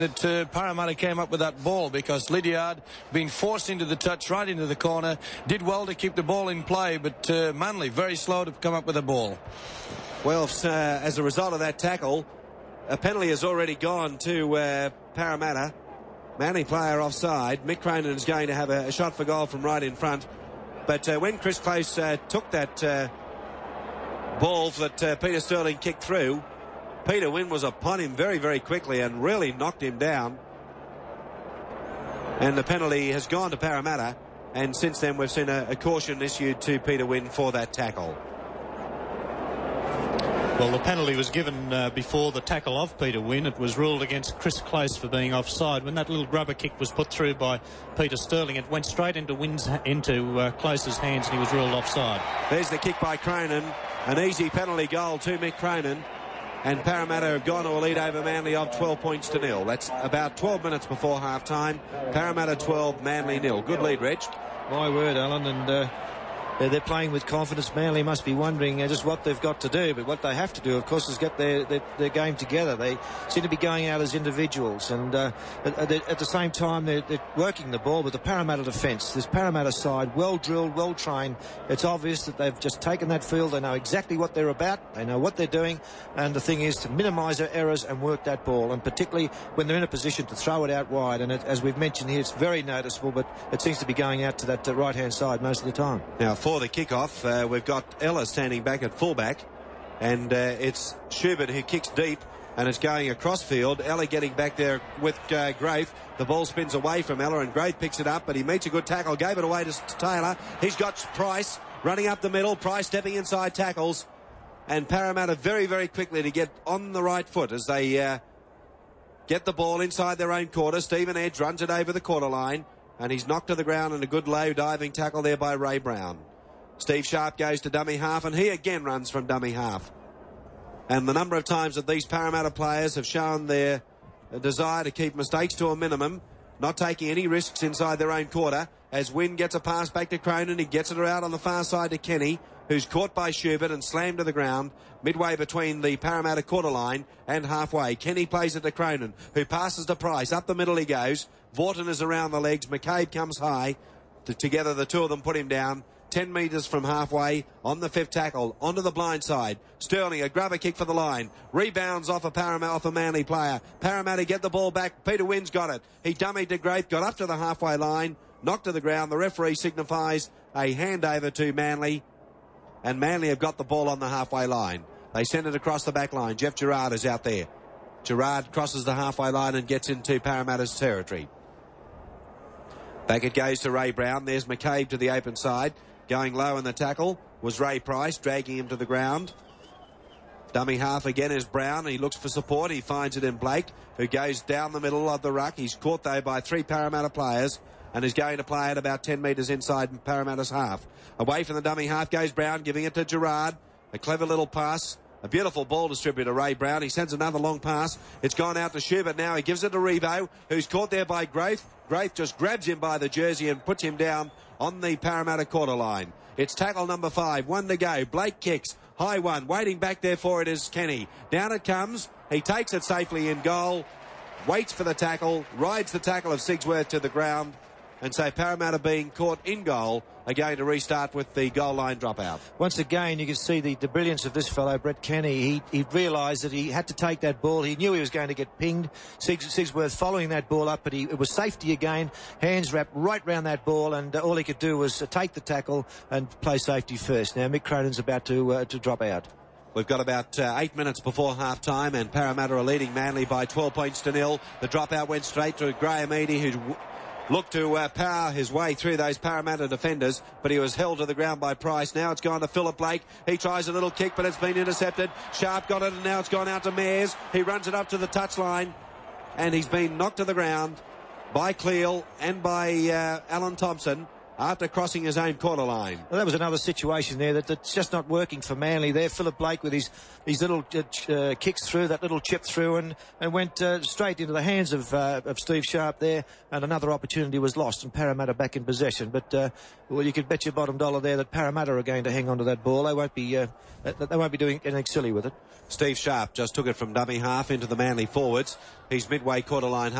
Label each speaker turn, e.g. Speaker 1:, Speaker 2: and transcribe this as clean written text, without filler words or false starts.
Speaker 1: that Parramatta came up with that ball, because Lydiard being forced into the touch right into the corner, did well to keep the ball in play, but Manly very slow to come up with the ball.
Speaker 2: Well, as a result of that tackle, a penalty has already gone to Parramatta. Manly player offside. Mick Cronin is going to have a shot for goal from right in front. But when Chris Close took that ball that Peter Sterling kicked through, Peter Wynn was upon him very, very quickly and really knocked him down. And the penalty has gone to Parramatta. And since then, we've seen a caution issued to Peter Wynn for that tackle.
Speaker 3: Well, the penalty was given before the tackle of Peter Wynn. It was ruled against Chris Close for being offside. When that little grubber kick was put through by Peter Sterling, it went straight into Close's hands, and he was ruled offside.
Speaker 2: There's the kick by Cronin. An easy penalty goal to Mick Cronin. And Parramatta have gone to a lead over Manly of 12 points to nil. That's about 12 minutes before half-time. Parramatta 12, Manly nil. Good lead, Reg.
Speaker 4: My word, Alan, and they're playing with confidence. Manly must be wondering just what they've got to do, but what they have to do, of course, is get their game together. They seem to be going out as individuals, and at the same time they're working the ball with the Parramatta defence. This Parramatta side, well drilled, well trained. It's obvious that they've just taken that field. They know exactly what they're about. They know what they're doing, and the thing is to minimise their errors and work that ball, and particularly when they're in a position to throw it out wide. And as we've mentioned here, it's very noticeable, but it seems to be going out to that right-hand side most of the time.
Speaker 2: Now, for the kickoff, we've got Ella standing back at fullback, and it's Schubert who kicks deep, and it's going across field. Ella getting back there with Grave. The ball spins away from Ella, and Grave picks it up, but he meets a good tackle, gave it away to Taylor. He's got Price running up the middle. Price stepping inside tackles, and Parramatta very, very quickly to get on the right foot as they get the ball inside their own quarter. Stephen Edge runs it over the quarter line, and he's knocked to the ground, and a good low diving tackle there by Ray Brown. Steve Sharp goes to dummy half, and he again runs from dummy half. And the number of times that these Parramatta players have shown their desire to keep mistakes to a minimum, not taking any risks inside their own quarter, as Wynn gets a pass back to Cronin. He gets it out on the far side to Kenny, who's caught by Schubert and slammed to the ground midway between the Parramatta quarter line and halfway. Kenny plays it to Cronin, who passes to Price. Up the middle he goes. Vorton is around the legs. McCabe comes high. Together the two of them put him down. 10 metres from halfway on the fifth tackle, onto the blind side. Sterling, a grubber kick for the line. Rebounds off a Manly player. Parramatta get the ball back. Peter Wynn's got it. He dummied to Grape, got up to the halfway line, knocked to the ground. The referee signifies a handover to Manly, and Manly have got the ball on the halfway line. They send it across the back line. Jeff Gerard is out there. Gerard crosses the halfway line and gets into Parramatta's territory. Back it goes to Ray Brown. There's McCabe to the open side. Going low in the tackle was Ray Price, dragging him to the ground. Dummy half again is Brown. He looks for support. He finds it in Blake, who goes down the middle of the ruck. He's caught, though, by three Parramatta players and is going to play it about 10 metres inside Parramatta's half. Away from the dummy half goes Brown, giving it to Gerard. A clever little pass. A beautiful ball distributor, Ray Brown. He sends another long pass. It's gone out to Schubert now. He gives it to Revo, who's caught there by Grafe. Grafe just grabs him by the jersey and puts him down on the Parramatta quarter line. It's tackle number 5. 1 to go. Blake kicks. High one. Waiting back there for it is Kenny. Down it comes. He takes it safely in goal. Waits for the tackle. Rides the tackle of Sigsworth to the ground. And so Parramatta, being caught in goal, are going to restart with the goal line dropout.
Speaker 4: Once again, you can see the brilliance of this fellow, Brett Kenny. He realised that he had to take that ball. He knew he was going to get pinged. Sigsworth following that ball up, but it was safety again. Hands wrapped right round that ball, and all he could do was take the tackle and play safety first. Now, Mick Cronin's about to drop out.
Speaker 2: We've got about 8 minutes before half-time, and Parramatta are leading Manly by 12 points to nil. The dropout went straight to Graham Eady, who looked to power his way through those Parramatta defenders, but he was held to the ground by Price. Now it's gone to Philip Blake. He tries a little kick, but it's been intercepted. Sharp got it, and now it's gone out to Mears. He runs it up to the touchline, and he's been knocked to the ground by Cleal and by Alan Thompson. after crossing his own quarter line.
Speaker 4: Well, that was another situation there that's just not working for Manly there. Philip Blake with his little kicks through, that little chip through, and went straight into the hands of Steve Sharp there, and another opportunity was lost, and Parramatta back in possession. But well, you could bet your bottom dollar there that Parramatta are going to hang on to that ball. They won't be doing anything silly with it.
Speaker 2: Steve Sharp just took it from dummy half into the Manly forwards. He's midway quarter line.